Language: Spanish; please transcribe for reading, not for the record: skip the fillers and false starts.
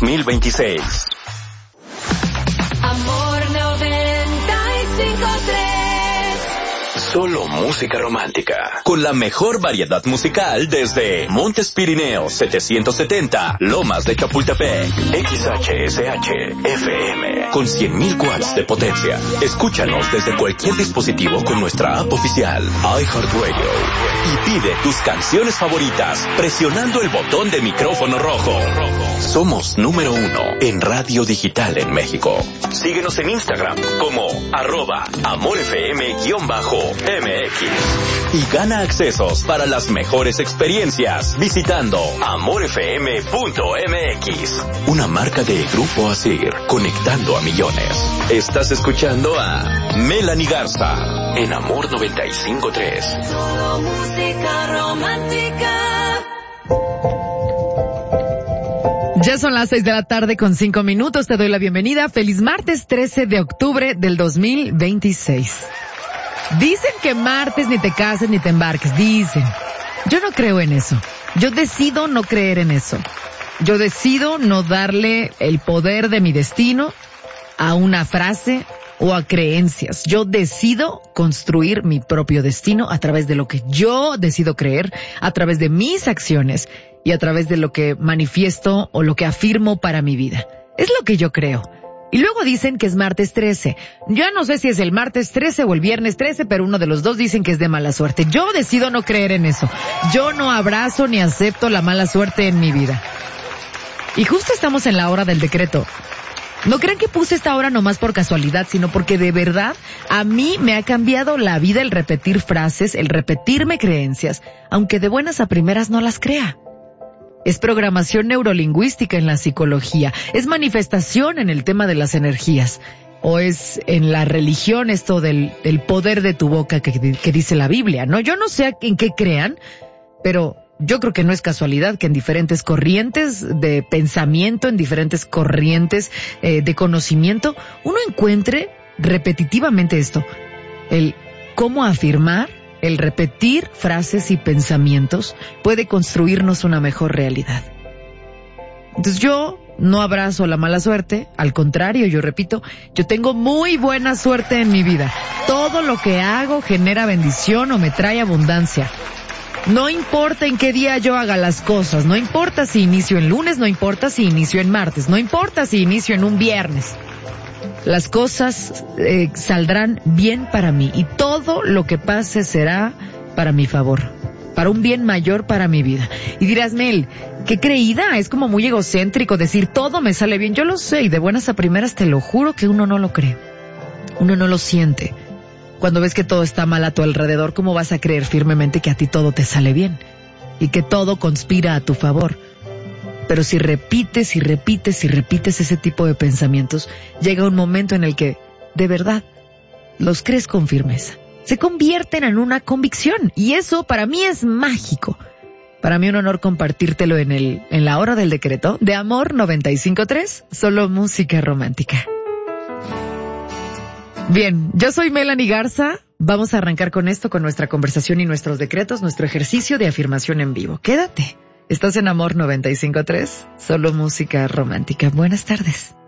2026. Amor 95.3. Solo música romántica. Con la mejor variedad musical desde Montes Pirineos 770, Lomas de Chapultepec, XHSH FM. Con 100.000 watts de potencia. Escúchanos desde cualquier dispositivo con nuestra app oficial, iHeartRadio. Y pide tus canciones favoritas presionando el botón de micrófono rojo. Somos número 1 en radio digital en México. Síguenos en Instagram como @AmorFM_MX y gana accesos para las mejores experiencias visitando amorfm.mx, una marca de Grupo Asir, conectando a millones. Estás escuchando a Melanie Garza en Amor 95.3. Solo música romántica. Ya son las 6:05 p.m. Te doy la bienvenida. Feliz martes 13 de octubre del 2026. Dicen que martes ni te cases ni te embarques. Dicen. Yo no creo en eso. Yo decido no creer en eso. Yo decido no darle el poder de mi destino a una frase o a creencias. Yo decido construir mi propio destino a través de lo que yo decido creer, a través de mis acciones y a través de lo que manifiesto o lo que afirmo para mi vida. Es lo que yo creo. Y luego dicen que es martes 13. Ya no sé si es el martes 13 o el viernes 13, pero uno de los dos dicen que es de mala suerte. Yo decido no creer en eso. Yo no abrazo ni acepto la mala suerte en mi vida. Y justo estamos en la hora del decreto. No crean que puse esta hora nomás por casualidad, sino porque de verdad a mí me ha cambiado la vida el repetir frases, el repetirme creencias, aunque de buenas a primeras no las crea. Es programación neurolingüística en la psicología, es manifestación en el tema de las energías, o es en la religión esto del poder de tu boca que dice la Biblia, ¿no? Yo no sé en qué crean, pero yo creo que no es casualidad que en diferentes corrientes de pensamiento, en diferentes corrientes de conocimiento, uno encuentre repetitivamente esto, el cómo afirmar. El repetir frases y pensamientos puede construirnos una mejor realidad. Entonces yo no abrazo la mala suerte, al contrario, yo repito, yo tengo muy buena suerte en mi vida. Todo lo que hago genera bendición o me trae abundancia. No importa en qué día yo haga las cosas, no importa si inicio en lunes, no importa si inicio en martes, no importa si inicio en un viernes. Las cosas saldrán bien para mí y todo lo que pase será para mi favor, para un bien mayor para mi vida. Y dirás, Mel, qué creída, es como muy egocéntrico decir todo me sale bien. Yo lo sé y de buenas a primeras te lo juro que uno no lo cree, uno no lo siente. Cuando ves que todo está mal a tu alrededor, ¿cómo vas a creer firmemente que a ti todo te sale bien y que todo conspira a tu favor? Pero si repites y repites y repites ese tipo de pensamientos, llega un momento en el que, de verdad, los crees con firmeza. Se convierten en una convicción. Y eso para mí es mágico. Para mí un honor compartírtelo en la hora del decreto de Amor 95.3, solo música romántica. Bien, yo soy Melanie Garza. Vamos a arrancar con esto, con nuestra conversación y nuestros decretos, nuestro ejercicio de afirmación en vivo. Quédate. Estás en Amor 95.3, solo música romántica. Buenas tardes.